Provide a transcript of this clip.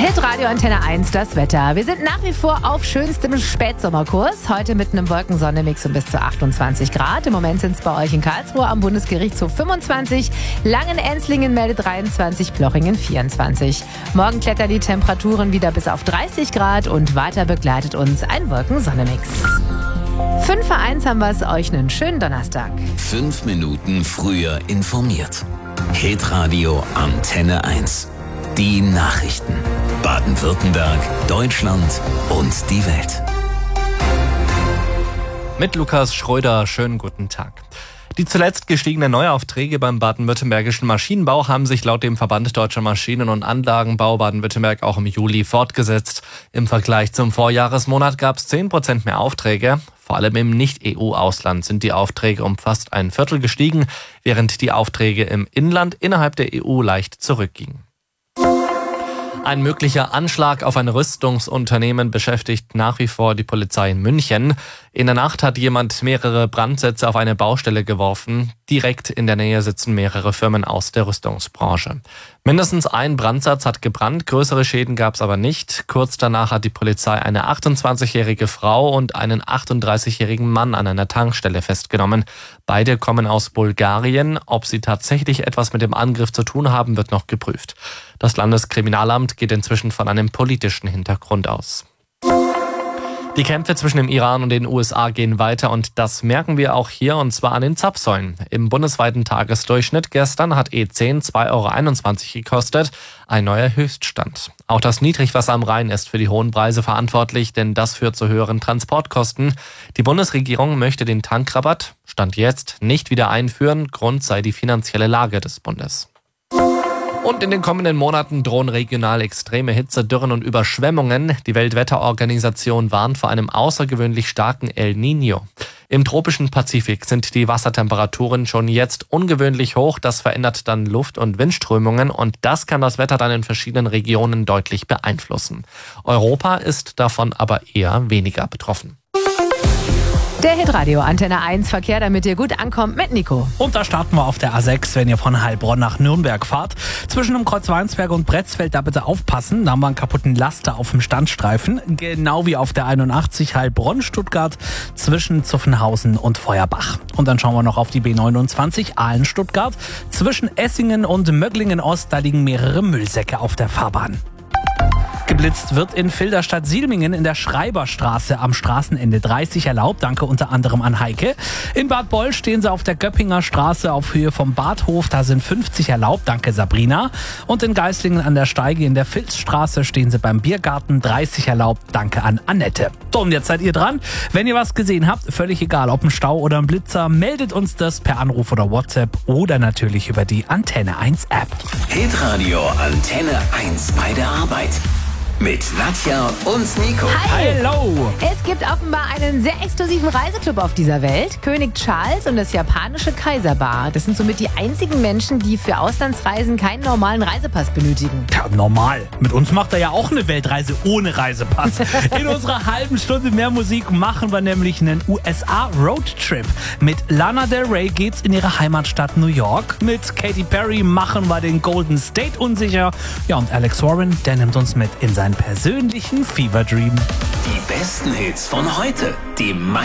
Hitradio Antenne 1, das Wetter. Wir sind nach wie vor auf schönstem Spätsommerkurs. Heute mit einem Wolkensonne-Mix um bis zu 28 Grad. Im Moment sind es bei euch in Karlsruhe am Bundesgerichtshof 25, Langenenzlingen meldet 23, Plochingen 24. Morgen klettern die Temperaturen wieder bis auf 30 Grad und weiter begleitet uns ein Wolkensonne-Mix. 5 vor 1 haben wir es euch einen schönen Donnerstag. 5 Minuten früher informiert. Hitradio Antenne 1. Die Nachrichten. Baden-Württemberg, Deutschland und die Welt. Mit Lukas Schröder, schönen guten Tag. Die zuletzt gestiegenen Neuaufträge beim baden-württembergischen Maschinenbau haben sich laut dem Verband Deutscher Maschinen- und Anlagenbau Baden-Württemberg auch im Juli fortgesetzt. Im Vergleich zum Vorjahresmonat gab es 10% mehr Aufträge. Vor allem im Nicht-EU-Ausland sind die Aufträge um fast ein Viertel gestiegen, während die Aufträge im Inland innerhalb der EU leicht zurückgingen. Ein möglicher Anschlag auf ein Rüstungsunternehmen beschäftigt nach wie vor die Polizei in München. In der Nacht hat jemand mehrere Brandsätze auf eine Baustelle geworfen. Direkt in der Nähe sitzen mehrere Firmen aus der Rüstungsbranche. Mindestens ein Brandsatz hat gebrannt, größere Schäden gab es aber nicht. Kurz danach hat die Polizei eine 28-jährige Frau und einen 38-jährigen Mann an einer Tankstelle festgenommen. Beide kommen aus Bulgarien. Ob sie tatsächlich etwas mit dem Angriff zu tun haben, wird noch geprüft. Das Landeskriminalamt geht inzwischen von einem politischen Hintergrund aus. Die Kämpfe zwischen dem Iran und den USA gehen weiter und das merken wir auch hier, und zwar an den Zapfsäulen. Im bundesweiten Tagesdurchschnitt gestern hat E10 2,21 € gekostet, ein neuer Höchststand. Auch das Niedrigwasser am Rhein ist für die hohen Preise verantwortlich, denn das führt zu höheren Transportkosten. Die Bundesregierung möchte den Tankrabatt, Stand jetzt, nicht wieder einführen. Grund sei die finanzielle Lage des Bundes. Und in den kommenden Monaten drohen regional extreme Hitze, Dürren und Überschwemmungen. Die Weltwetterorganisation warnt vor einem außergewöhnlich starken El Niño. Im tropischen Pazifik sind die Wassertemperaturen schon jetzt ungewöhnlich hoch. Das verändert dann Luft- und Windströmungen und das kann das Wetter dann in verschiedenen Regionen deutlich beeinflussen. Europa ist davon aber eher weniger betroffen. Der Hitradio Antenne 1 Verkehr, damit ihr gut ankommt, mit Nico. Und da starten wir auf der A6, wenn ihr von Heilbronn nach Nürnberg fahrt. Zwischen dem Kreuz Weinsberg und Bretzfeld da bitte aufpassen. Da haben wir einen kaputten Laster auf dem Standstreifen. Genau wie auf der 81 Heilbronn-Stuttgart zwischen Zuffenhausen und Feuerbach. Und dann schauen wir noch auf die B29 Aalen-Stuttgart. Zwischen Essingen und Möglingen-Ost, da liegen mehrere Müllsäcke auf der Fahrbahn. Geblitzt wird in Filderstadt-Sielmingen in der Schreiberstraße am Straßenende 30 erlaubt, danke unter anderem an Heike. In Bad Boll stehen sie auf der Göppinger Straße auf Höhe vom Badhof, da sind 50 erlaubt, danke Sabrina. Und in Geislingen an der Steige in der Filzstraße stehen sie beim Biergarten 30 erlaubt, danke an Annette. So, und jetzt seid ihr dran. Wenn ihr was gesehen habt, völlig egal, ob ein Stau oder ein Blitzer, meldet uns das per Anruf oder WhatsApp oder natürlich über die Antenne 1 App. Hitradio Antenne 1 bei der Arbeit. Mit Nadja und Nico. Hi. Hallo! Es gibt offenbar einen sehr exklusiven Reiseclub auf dieser Welt. König Charles und das japanische Kaiserbar. Das sind somit die einzigen Menschen, die für Auslandsreisen keinen normalen Reisepass benötigen. Ja, normal. Mit uns macht er ja auch eine Weltreise ohne Reisepass. In unserer halben Stunde mehr Musik machen wir nämlich einen USA-Roadtrip. Mit Lana Del Rey geht's in ihre Heimatstadt New York. Mit Katy Perry machen wir den Golden State unsicher. Ja, und Alex Warren, der nimmt uns mit in seinen persönlichen Fever Dream. Die besten Hits von heute. Die